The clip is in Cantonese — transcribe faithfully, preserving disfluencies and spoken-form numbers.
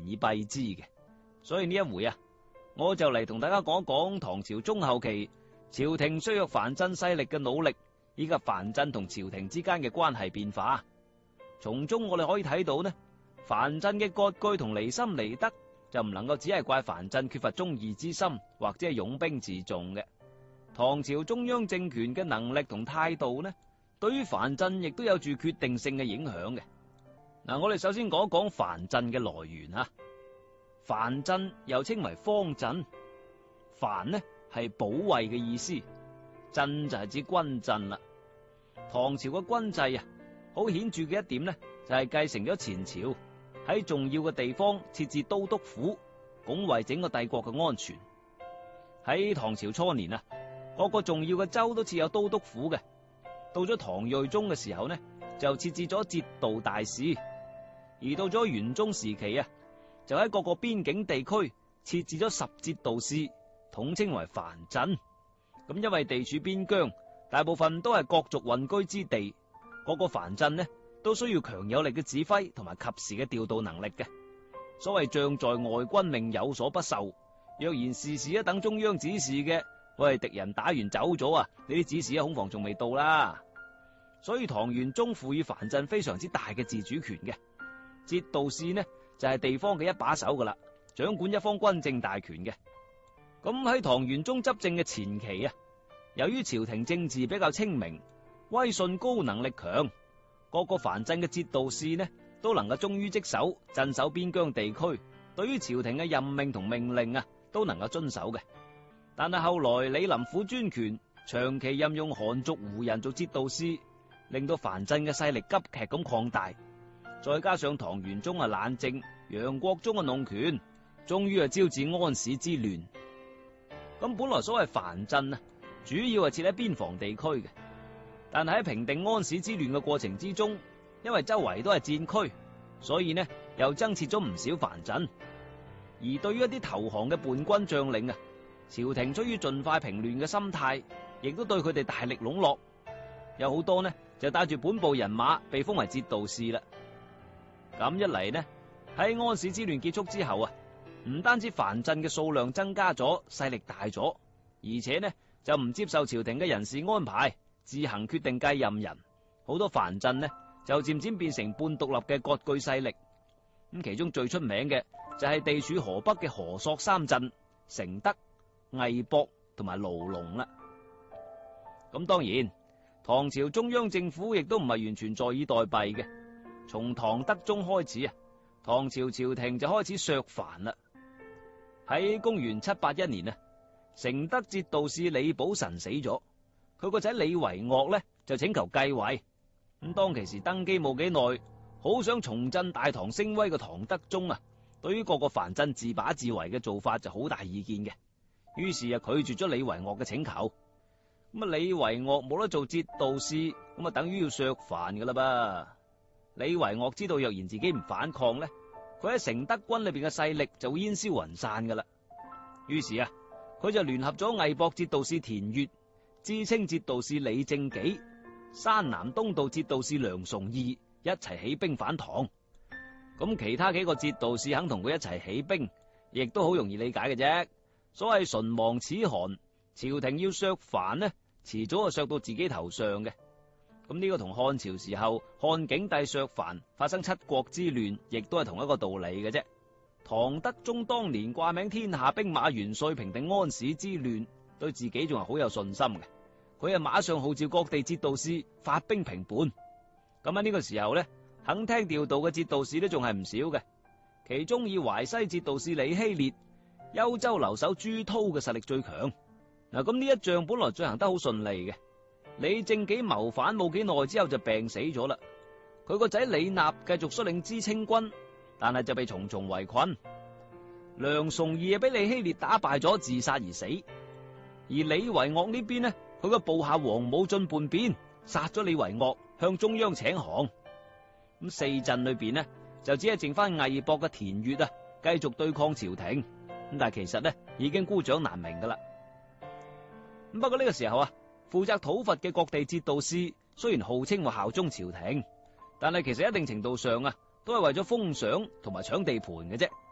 以蔽之嘅。所以呢一回啊，我就嚟同大家講講唐朝中後期朝廷削弱藩鎮勢力嘅努力，以及藩鎮同朝廷之間嘅關係變化。從中我哋可以睇到呢，藩鎮嘅割據同離心離德就唔能夠只係怪藩鎮缺乏忠義之心，或者係擁兵自重嘅。唐朝中央政權嘅能力同態度呢，對於藩鎮亦都有住決定性嘅影響嘅。嗱，我哋首先講一講藩鎮嘅來源啊。藩鎮又稱為方鎮，藩呢係保衛嘅意思，鎮就係指軍鎮啦。唐朝嘅軍制啊，好顯著嘅一點呢，就係、是、繼承咗前朝喺重要嘅地方設置都督府，拱衛整個帝國嘅安全。喺唐朝初年啊，各個重要嘅州都設有都督府嘅。到咗唐睿宗嘅時候呢，就設置咗節度大使，而到咗元宗時期啊，就喺各個邊境地區設置咗十節度使，統稱為藩鎮。咁因為地處邊疆，大部分都係各族混居之地，各個藩鎮呢都需要強有力嘅指揮同埋及時嘅調度能力嘅。所謂將在外，軍命有所不受。若然事事一等中央指示嘅，喂，敵人打完走咗啊，呢啲指示恐防仲未到啦。所以唐玄宗賦予藩鎮非常之大嘅自主權嘅。節度使呢就係地方嘅一把手噶啦，掌管一方軍政大權嘅。咁喺唐玄宗執政嘅前期啊，由於朝廷政治比較清明，威信高，能力強，各個藩鎮嘅節度使呢都能夠忠於職守，鎮守邊疆地區，對於朝廷嘅任命同命令啊都能夠遵守嘅。但係後來李林甫專權，長期任用韓族胡人做節度使，令到藩鎮嘅勢力急劇咁擴大。再加上唐玄宗啊懶政，楊國忠啊弄權，終於啊招致安史之亂。咁本來所謂藩鎮啊，主要係設喺邊防地區嘅，但係喺平定安史之亂嘅過程之中，因為周圍都係戰區，所以呢又增設咗唔少藩鎮。而對於一啲投降嘅叛軍將領啊，朝廷出於盡快平亂嘅心態，亦都對佢哋大力籠絡，有好多呢就帶住本部人馬被封為節度使啦。咁一嚟呢，喺安史之亂結束之後啊，唔單止藩鎮嘅數量增加咗，勢力大咗，而且呢就唔接受朝廷嘅人事安排，自行決定繼任人。好多藩鎮呢就漸漸變成半獨立嘅割據勢力。咁其中最出名嘅就係地處河北嘅河朔三鎮：承德、魏博同埋盧龍啦。咁當然，唐朝中央政府亦都唔係完全坐以待斃嘅。從唐德宗開始啊，唐朝朝廷就開始削藩啦。喺公元七八一年啊，承德節度使李寶臣死咗，佢個仔李維岳呢就請求繼位。咁當其時登基冇幾耐，好想重振大唐聲威嘅唐德宗啊，對於各個藩鎮自把自為嘅做法就好大意見嘅，於是啊拒絕咗李維岳嘅請求。咁啊李維岳冇得做節度使，咁啊等於要削藩噶啦噃。李維岳知道若然自己唔反抗呢，佢喺承德軍裏邊嘅勢力就會煙消雲散噶啦。於是啊，佢就聯合咗魏博節度使田悦、知青節度使李正己、山南東道節度使梁崇義一齊起兵反唐。咁其他幾個節度使肯同佢一齊起兵，亦都好容易理解嘅啫。所謂唇亡齒寒，朝廷要削藩呢，遲早就削到自己頭上嘅。咁呢個同漢朝時候漢景帝削藩發生七國之亂，亦都係同一個道理嘅啫。唐德宗當年掛名天下兵馬元帥，平定安史之亂，對自己仲係好有信心嘅。佢啊馬上號召各地節度使發兵平叛。咁喺呢個時候呢，肯聽調度嘅節度使都仲係唔少嘅。其中以淮西節度使李希烈、幽州留守朱濤嘅實力最強。嗱，咁呢一仗本來進行得好順利嘅。李正己謀反冇幾耐之後就病死咗啦。佢個仔李納繼續率領知青軍，但係就被重重圍困。梁崇義俾李希烈打敗咗，自殺而死。而李維岳呢邊呢，佢個部下王武進叛變，殺咗李維岳，向中央請降。咁四鎮裏邊呢，就只係剩翻魏博嘅田悦啊，繼續對抗朝廷。咁但係其實呢，已經孤掌難鳴噶啦。咁不過呢個時候啊，負責討伐嘅各地節度使雖然號稱話效忠朝廷，但係其實一定程度上啊，都係為咗封賞同埋搶地盤嘅啫。